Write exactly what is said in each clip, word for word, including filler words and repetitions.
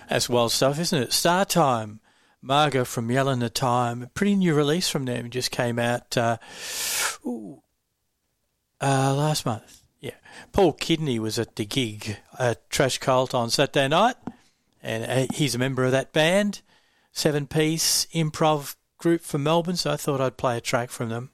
That's wild stuff, isn't it? Star Time. Margot from Yelena Time. A pretty new release from them. Just came out uh, ooh, uh, last month. Yeah. Paul Kidney was at the gig at Trash Cult on Saturday night, and he's a member of that band, seven-piece improv group from Melbourne, so I thought I'd play a track from them.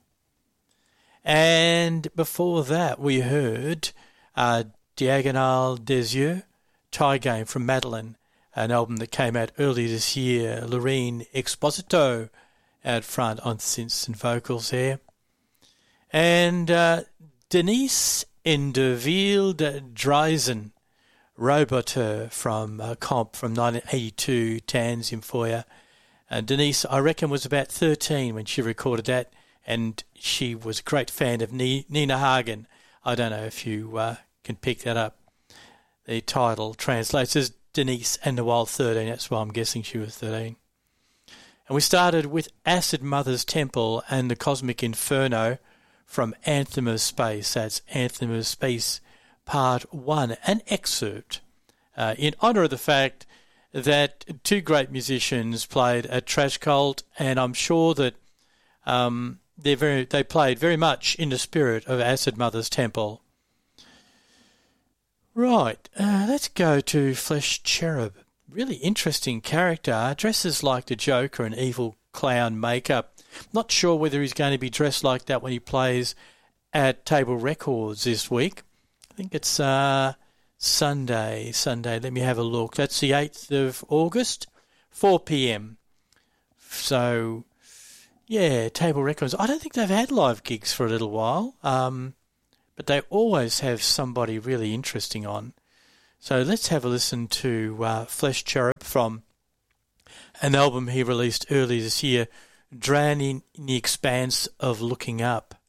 And before that, we heard uh, Diagonal des Yeux, Tie Game from Madeline, an album that came out early this year. Lorene Exposito out front on synths and vocals there. And uh, Denise Endeville Dreisen, Roboter from uh, Comp from nineteen eighty-two, Tan Symphoia. And Denise, I reckon, was about thirteen when she recorded that, and she was a great fan of Ni- Nina Hagen. I don't know if you uh, can pick that up. The title translates as Denise and the Wild thirteen. That's why I'm guessing she was thirteen. And we started with Acid Mother's Temple and the Cosmic Inferno from Anthem of Space. That's Anthem of Space Part one, an excerpt uh, in honour of the fact that two great musicians played at Trash Cult, and I'm sure that um, they're very, they played very much in the spirit of Acid Mother's Temple. Right, uh, let's go to Flesh Cherub. Really interesting character, dresses like the Joker in evil clown makeup. Not sure whether he's going to be dressed like that when he plays at Table Records this week. I think it's uh, Sunday, Sunday, let me have a look. That's the eighth of August, four p.m. So, yeah, Table Records. I don't think they've had live gigs for a little while. Um... But they always have somebody really interesting on. So let's have a listen to uh, Flesh Cherub from an album he released earlier this year, Drown in the Expanse of Looking Up.